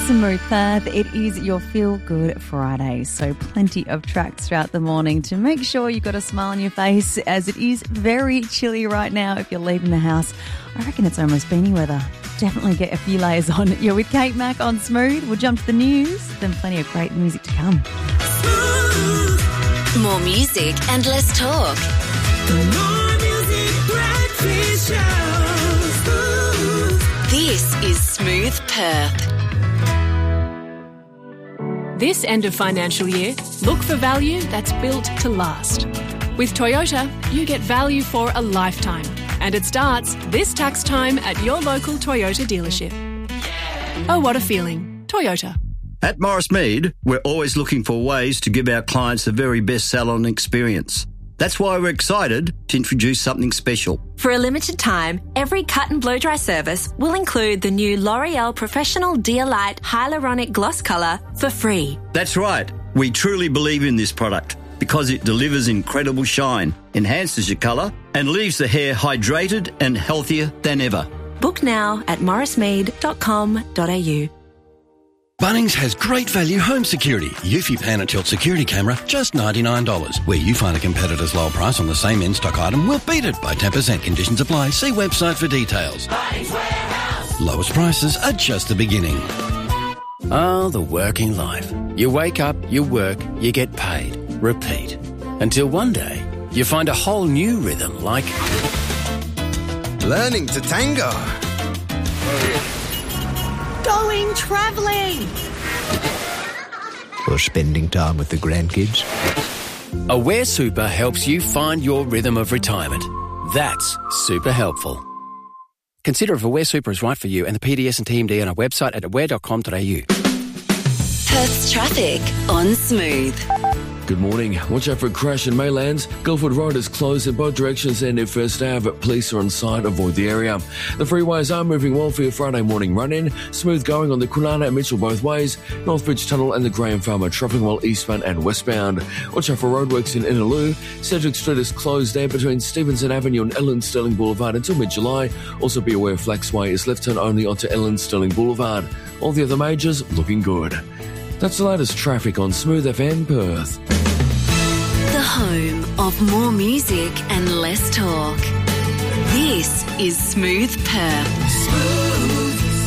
Smooth Perth. It is your Feel Good Friday, so plenty of tracks throughout the morning to make sure you've got a smile on your face, as it is very chilly right now if you're leaving the house. I reckon it's almost beanie weather. Definitely get a few layers on. You're with Kate Mack on Smooth. We'll jump to the news, then plenty of great music to come. Smooth. More music and less talk. More music, breakfast show. Smooth. This is Smooth Perth. This end of financial year, look for value that's built to last. With Toyota, you get value for a lifetime. And it starts this tax time at your local Toyota dealership. Oh, what a feeling. Toyota. At Morris Mead, we're always looking for ways to give our clients the very best salon experience. That's why we're excited to introduce something special. For a limited time, every cut and blow dry service will include the new L'Oreal Professional Dear Light Hyaluronic Gloss Colour for free. That's right. We truly believe in this product because it delivers incredible shine, enhances your colour, and leaves the hair hydrated and healthier than ever. Book now at morrismead.com.au. Bunnings has great value home security. Eufy Pan and Tilt security camera, just $99. Where you find a competitor's lower price on the same in-stock item, we'll beat it by 10%. Conditions apply. See website for details. Bunnings Warehouse. Lowest prices are just the beginning. Ah, the working life. You wake up, you work, you get paid. Repeat. Until one day, you find a whole new rhythm like... learning to tango. Going travelling. Or spending time with the grandkids. Aware Super helps you find your rhythm of retirement. That's super helpful. Consider if Aware Super is right for you and the PDS and TMD on our website at aware.com.au. Perth's traffic on Smooth. Good morning. Watch out for a crash in Maylands. Guildford Road is closed in both directions and near First Ave. Police are on site. Avoid the area. The freeways are moving well for your Friday morning run-in. Smooth going on the Kwinana and Mitchell both ways. Northbridge Tunnel and the Graham Farmer travelling well eastbound and westbound. Watch out for roadworks in Innaloo. Cedric Street is closed there between Stevenson Avenue and Ellen Sterling Boulevard until mid-July. Also be aware Flaxway is left turn only onto Ellen Sterling Boulevard. All the other majors looking good. That's the latest traffic on Smooth FM Perth. The home of more music and less talk. This is Smooth Perth. Smooth.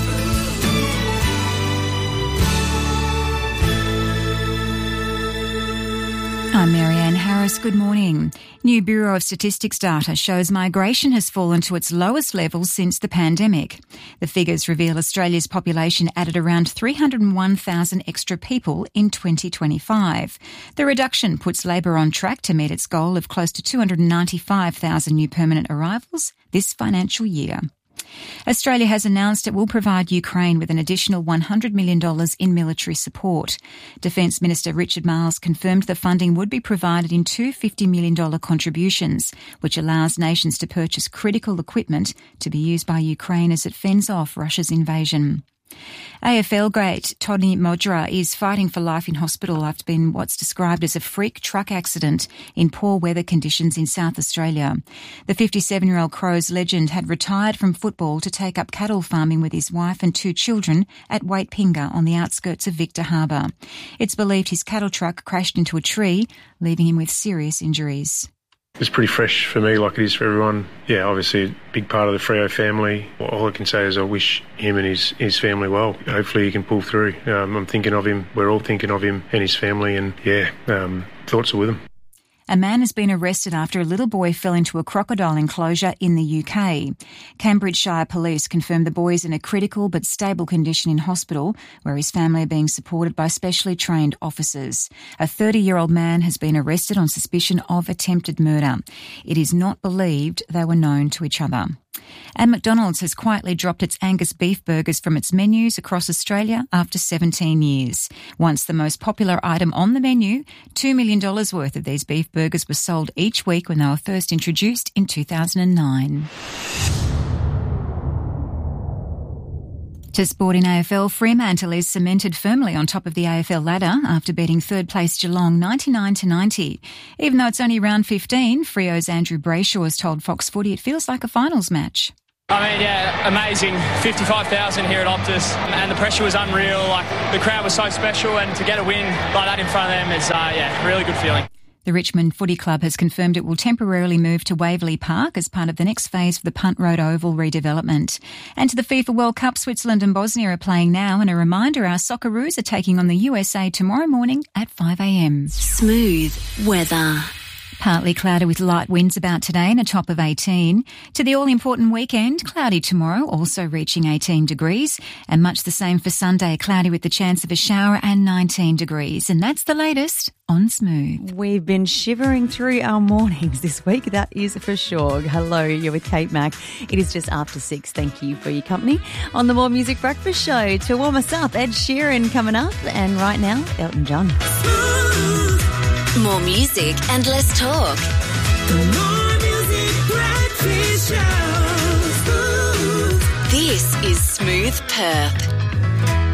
I'm Marianne Harris. Good morning. New Bureau of Statistics data shows migration has fallen to its lowest level since the pandemic. The figures reveal Australia's population added around 301,000 extra people in 2025. The reduction puts Labor on track to meet its goal of close to 295,000 new permanent arrivals this financial year. Australia has announced it will provide Ukraine with an additional $100 million in military support. Defence Minister Richard Marles confirmed the funding would be provided in two $50 million contributions, which allows nations to purchase critical equipment to be used by Ukraine as it fends off Russia's invasion. AFL great Tony Modra is fighting for life in hospital after being what's described as a freak truck accident in poor weather conditions in South Australia. The 57-year-old Crows legend had retired from football to take up cattle farming with his wife and two children at Waitpinga on the outskirts of Victor Harbour. It's believed his cattle truck crashed into a tree, leaving him with serious injuries. It's pretty fresh for me like it is for everyone. Yeah, obviously a big part of the Freo family. All I can say is I wish him and his family well. Hopefully he can pull through. I'm thinking of him. We're all thinking of him and his family, and thoughts are with him. A man has been arrested after a little boy fell into a crocodile enclosure in the UK. Cambridgeshire Police confirmed the boy is in a critical but stable condition in hospital, where his family are being supported by specially trained officers. A 30-year-old man has been arrested on suspicion of attempted murder. It is not believed they were known to each other. And McDonald's has quietly dropped its Angus beef burgers from its menus across Australia after 17 years. Once the most popular item on the menu, $2 million worth of these beef burgers were sold each week when they were first introduced in 2009. To sport in AFL, Fremantle is cemented firmly on top of the AFL ladder after beating third place Geelong 99-90. Even though it's only round 15, Freo's Andrew Brayshaw has told Fox Footy it feels like a finals match. I mean, yeah, amazing. 55,000 here at Optus, and the pressure was unreal. Like, the crowd was so special, and to get a win like that in front of them is, really good feeling. The Richmond Footy Club has confirmed it will temporarily move to Waverley Park as part of the next phase of the Punt Road Oval redevelopment. And to the FIFA World Cup, Switzerland and Bosnia are playing now. And a reminder, our Socceroos are taking on the USA tomorrow morning at 5 a.m. Smooth weather. Partly cloudy with light winds about today and a top of 18. To the all-important weekend, cloudy tomorrow, also reaching 18 degrees. And much the same for Sunday, cloudy with the chance of a shower and 19 degrees. And that's the latest on Smooth. We've been shivering through our mornings this week, that is for sure. Hello, you're with Kate Mack. It is just after 6. Thank you for your company on the More Music Breakfast Show. To warm us up, Ed Sheeran coming up, and right now, Elton John. More music and less talk. More Music Breakfast Show. This is Smooth Perth.